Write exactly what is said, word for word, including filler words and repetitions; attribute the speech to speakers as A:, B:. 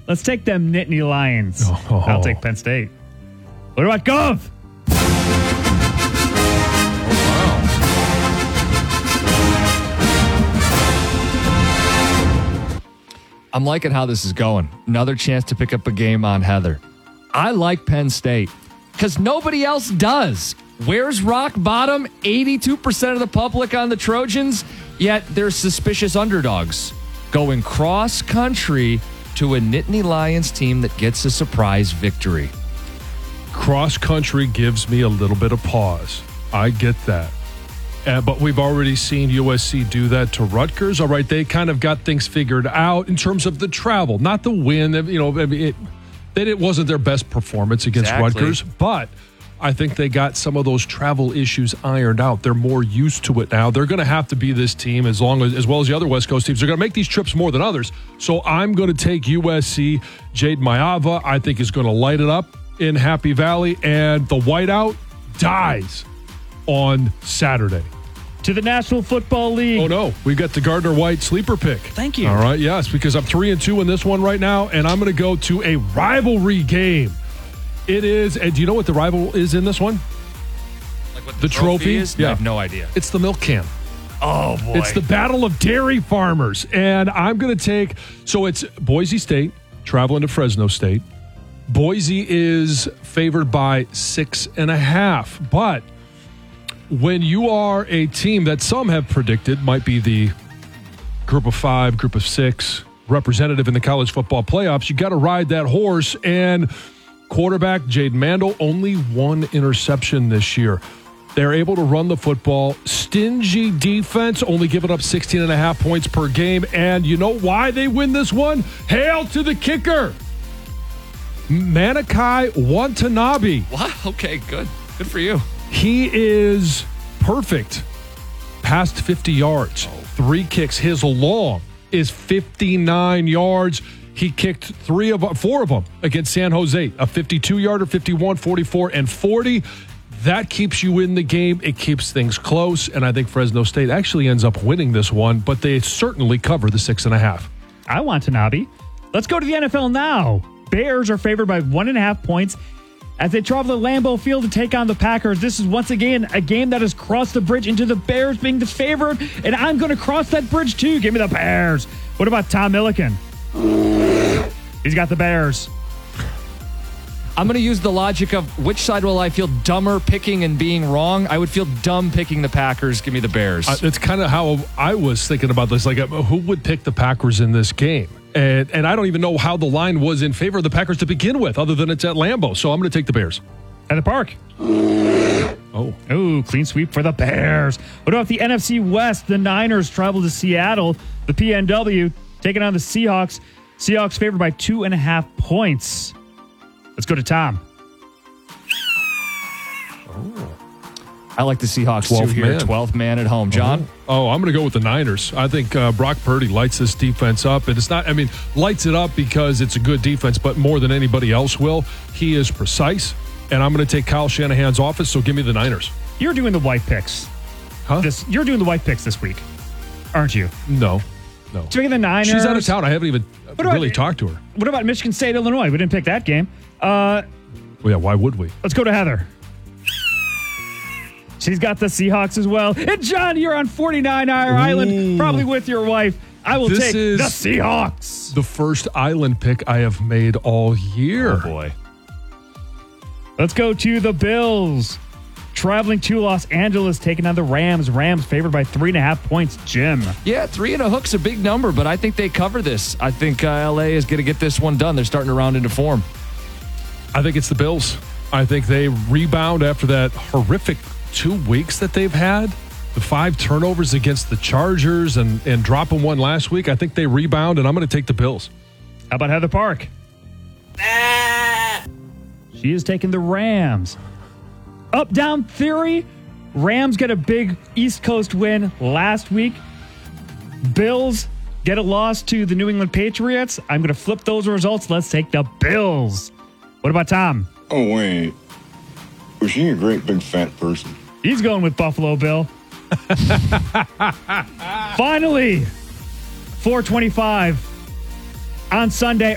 A: Let's take them Nittany Lions.
B: Oh.
A: I'll take Penn State. What about Gov?
C: I'm liking how this is going. Another chance to pick up a game on Heather. I like Penn State because nobody else does. Where's rock bottom? eighty-two percent of the public on the Trojans, yet they're suspicious underdogs. Going cross country to a Nittany Lions team that gets a surprise victory.
B: Cross country gives me a little bit of pause. I get that. Uh, but we've already seen U S C do that to Rutgers. All right, they kind of got things figured out in terms of the travel, not the win. You know, it, it, it wasn't their best performance against
C: Exactly.
B: Rutgers, but I think they got some of those travel issues ironed out. They're more used to it now. They're going to have to be this team as long as, as well as the other West Coast teams. They're going to make these trips more than others. So I'm going to take U S C. Jade Mayava, I think, is going to light it up in Happy Valley, and the whiteout dies on Saturday.
A: To the National Football League.
B: Oh, no. We got the Gardner White sleeper pick.
A: Thank you.
B: All right, yes, because I'm three and two in this one right now, and I'm going to go to a rivalry game. It is, and do you know what the rival is in this one?
C: Like what
B: The trophy?
C: is?
B: Yeah.
C: I have no idea.
B: It's the milk can.
C: Oh, boy.
B: It's the Battle of Dairy Farmers, and I'm going to take, so it's Boise State traveling to Fresno State. Boise is favored by six and a half, but when you are a team that some have predicted might be the group of five, group of six representative in the college football playoffs, you got to ride that horse. And quarterback Jaden Mandel, only one interception this year. They're able to run the football. Stingy defense, only giving up sixteen and a half points per game. And you know why they win this one? Hail to the kicker, Manikai Watanabe.
C: Wow. Okay, good. Good for you.
B: He is perfect past fifty yards. Three kicks. His long is fifty-nine yards. He kicked three of four of them against San Jose, a fifty-two-yarder, fifty-one, forty-four, and forty. That keeps you in the game. It keeps things close, and I think Fresno State actually ends up winning this one, but they certainly cover the six and a half.
A: I want Tanabe. Let's go to the N F L now. Bears are favored by one and a half points as they travel to Lambeau Field to take on the Packers. This is once again a game that has crossed the bridge into the Bears being the favorite, and I'm going to cross that bridge too. Give me the Bears. What about Tom Milliken? He's got the Bears.
C: I'm going to use the logic of which side will I feel dumber picking and being wrong. I would feel dumb picking the Packers. Give me the Bears.
B: Uh, it's kind of how I was thinking about this. Like, uh, who would pick the Packers in this game? And and I don't even know how the line was in favor of the Packers to begin with, other than it's at Lambeau. So I'm going to take the Bears.
A: At the park.
B: Oh.
A: Ooh, clean sweep for the Bears. What about the N F C West? The Niners travel to Seattle. The P N W taking on the Seahawks. Seahawks favored by two and a half points. Let's go to Tom.
C: I like the Seahawks
B: twelfth
C: too here.
B: man.
C: twelfth man at home. John?
B: Oh, I'm going to go with the Niners. I think uh, Brock Purdy lights this defense up. And it's not, I mean, lights it up because it's a good defense, but more than anybody else will. He is precise. And I'm going to take Kyle Shanahan's office, so give me the Niners.
A: You're doing the white picks.
B: Huh?
A: This, you're doing the white picks this week, aren't you?
B: No. No.
A: Speaking of the Niners.
B: She's out of town. I haven't even
A: What about-
B: really talked to her.
A: What about Michigan State, Illinois? We didn't pick that game. Uh,
B: Well, yeah, why would we?
A: let's go to Heather. She's got the Seahawks as well. And John, you're on forty-nine hour Island, probably with your wife. I will
B: This
A: take
B: is-
A: the Seahawks.
B: The first island pick I have made all year.
C: Oh, boy.
A: Let's go to the Bills. Traveling to Los Angeles, taking on the Rams. Rams favored by three and a half points. Jim.
C: Yeah, three and a hook's a big number, but I think they cover this. I think uh, L A is going to get this one done. They're starting to round into form.
B: I think it's the Bills. I think they rebound after that horrific two weeks that they've had. The five turnovers against the Chargers and, and dropping one last week. I think they rebound, and I'm going to take the Bills.
A: How about Heather Park? She is taking the Rams. Up down theory. Rams get a big East Coast win last week. Bills get a loss to the New England Patriots. I'm going to flip those results. Let's take the Bills. What about Tom?
D: Oh, wait. Was she a great big fat person?
A: He's going with Buffalo Bill. Finally, four twenty-five on Sunday.